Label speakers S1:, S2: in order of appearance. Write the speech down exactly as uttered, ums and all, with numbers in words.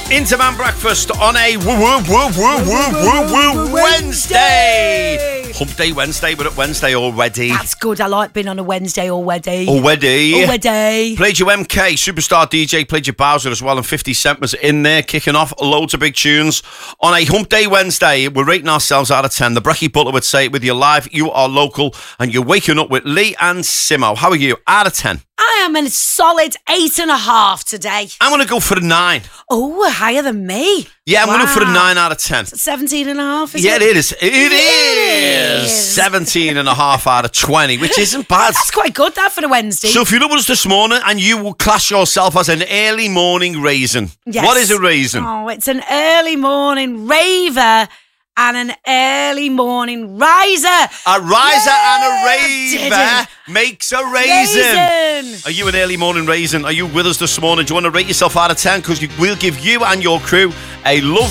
S1: Into Man Breakfast on a woo woo woo woo woo woo woo Wednesday. Hump Day Wednesday, we're at Wednesday already.
S2: That's good. I like being on a Wednesday already.
S1: Already.
S2: Already.
S1: Played your M K, Superstar D J, played your Bowser as well, and fifty Cent was in there kicking off loads of big tunes. On a Hump Day Wednesday, we're rating ourselves out of ten. The Brekkie Butler would say it with you live. You are local, and you're waking up with Lee and Simo. How are you? Out of ten.
S2: I am a solid eight and a half today.
S1: I'm going to go for a nine.
S2: Oh, higher than me.
S1: Yeah, I'm
S2: wow.
S1: going to go for a nine out of ten.
S2: seventeen and a half, is
S1: yeah,
S2: it?
S1: it is. It, it is.
S2: is.
S1: seventeen and a half out of twenty, which isn't bad.
S2: That's quite good, that, for a Wednesday.
S1: So if you're up with us this morning and you will class yourself as an early morning raisin.
S2: Yes.
S1: What is a raisin?
S2: Oh, it's an early morning raver and an early morning riser.
S1: A riser
S2: yeah,
S1: and a raver
S2: didn't.
S1: makes a raisin.
S2: Raisin.
S1: Are you an early morning raisin? Are you with us this morning? Do you want to rate yourself out of ten? Because we'll give you and your crew a love